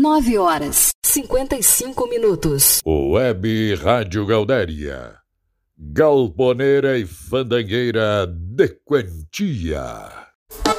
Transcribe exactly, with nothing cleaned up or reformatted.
nove horas, cinquenta e cinco minutos. Web Rádio Gaudéria. Galponeira e fandangueira de quantia.